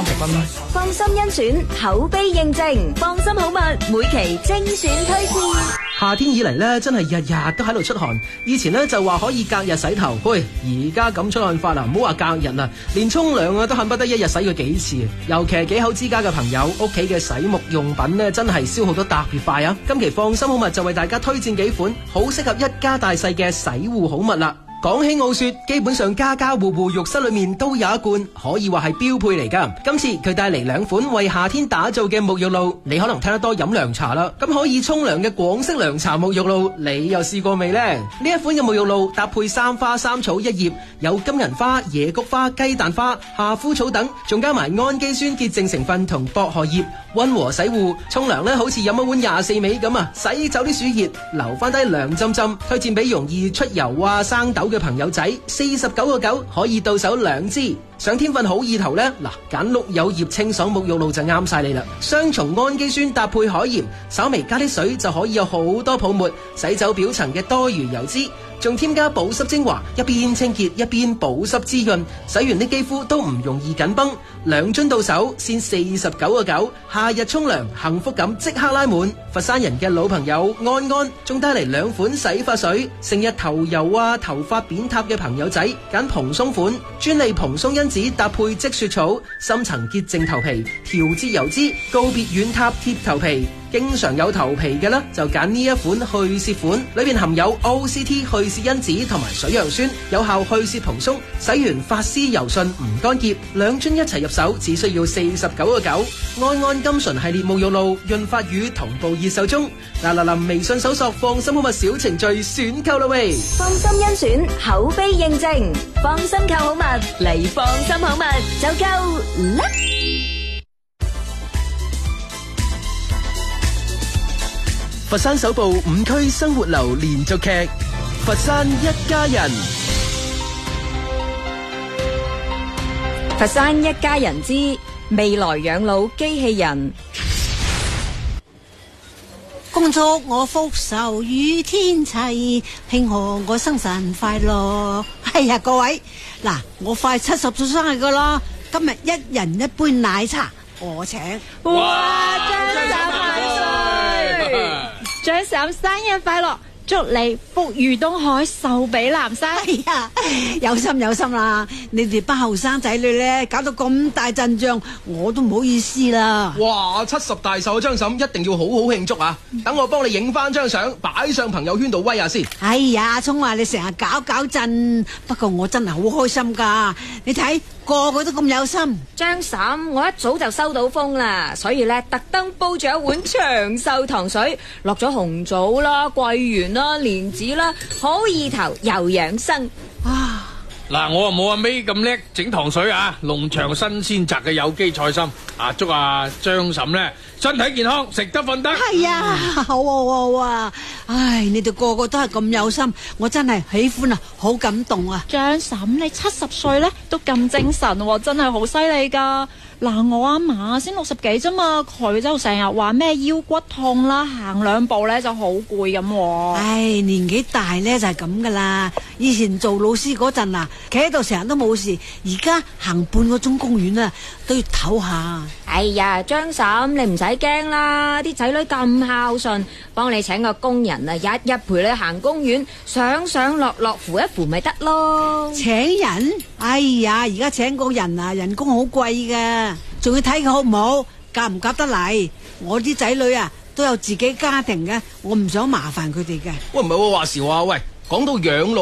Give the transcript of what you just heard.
30分。 放心甄選，口碑認證，放心好物，每期精選推薦。 夏天以嚟咧，真係日日都喺度出汗。以前咧就話可以隔日洗頭，喂，而家咁出汗法啦，唔好話隔日啦，連沖涼啊都恨不得一日洗佢幾次。尤其係幾口之家嘅朋友，屋企嘅洗沐用品咧真係消耗得特別快啊！今期放心好物就為大家推薦幾款好適合一家大細嘅洗護好物啦。講起傲雪，基本上家家戶戶浴室裏面都有一罐，可以話係標配嚟噶。今次佢帶嚟2款為夏天打造嘅沐浴露，你可能聽得多飲涼茶啦，咁可以沖涼嘅廣式涼茶沐浴露，你又試過未呢？呢一款嘅沐浴露搭配3花3草1葉，有金銀花、野菊花、雞蛋花、夏枯草等，仲加埋氨基酸潔淨成分同薄荷葉，溫和洗護。沖涼呢好似飲一碗24味咁啊，洗走啲暑熱，留翻低涼浸浸。推薦俾容易出油啊、生痘嘅朋友仔，49.9可以到手2支。想添份好意頭呢，嗱，揀綠有葉清爽沐浴露就啱晒你啦。雙重氨基酸搭配海鹽，稍微加啲水就可以有好多泡沫，洗走表層嘅多餘油脂。仲添加保濕精華，一邊清潔一邊保濕滋潤，洗完啲肌膚都唔容易緊繃。2樽到手，先49.9，夏日沖涼幸福感即刻拉滿。佛山人嘅老朋友安安仲帶嚟2款洗髮水，成日頭油啊、頭髮扁塌嘅朋友仔揀蓬鬆款，專利蓬鬆因子搭配積雪草，深層潔淨頭皮，調節油脂，告別軟塌貼頭皮。經常有頭皮嘅呢，就揀呢一款去屑款，裏面含有 OCT 去屑因子同埋水楊酸，有效去屑蓬鬆，洗完髮絲柔順唔乾澀。2樽一齊入手，只需要49.9。安安金純系列沐浴露、潤髮乳同步熱售中。嗱，微信搜索放心好物小程序選購啦喂！ 放心甄選，口碑認證，放心購好物嚟放心好物就夠啦！ 佛山首部5區生活流連續劇《佛山一家人》。 佛山一家人之未來養老機器人。 恭祝我福壽與天齊，慶賀我生辰快樂。哎呀，各位，嗱，我快70歲生日噶啦，今日一人一杯奶茶，我請。 哇，張嬸萬歲！張嬸生日快樂，祝你福如東海，壽比南山。 哎呀，有心有心啦！你哋班後生仔女咧，搞到咁大陣仗，我都唔好意思啦。 哇，70大壽張嬸一定要好好慶祝啊！等我幫你影翻張相，擺上朋友圈度威下先。 哎呀，聰話你成日搞震，不過我真係好開心噶。你睇個個都咁有心。 張嬸，我一早就收到風啦，所以咧特登煲咗一碗長壽糖水，落咗紅棗啦、桂圓啦、蓮子啦，好意頭又養生。 啊！ 嗱，我啊冇阿 May 咁叻整糖水啊，農場新鮮摘嘅有機菜心啊，祝阿張嬸咧身體健康，食得瞓得。 係啊，好啊！唉，你哋個個都係咁有心，我真係喜歡啊，好感動啊！ 張嬸，你70歲咧都咁精神喎，真係好犀利噶。嗱，我阿嫲先60幾啫嘛，佢就成日話咩腰骨痛啦，行2步咧就好攰咁。 唉，年紀大咧就係咁噶啦。以前做老師嗰陣啊，企喺度成日都冇事，而家行半個鐘公園啊，都要唞下。 哎呀，張嬸，你唔使驚啦，啲仔女咁孝順，幫你請個工人啊，日日陪你行公園，上上落落扶一扶咪得咯。 請人？哎呀，而家請個人啊，人工好貴噶，仲要睇佢好唔好，夾唔夾得嚟。我啲仔女啊都有自己家庭嘅，我唔想麻煩佢哋嘅。 喂，唔係話時話，喂，講到養老。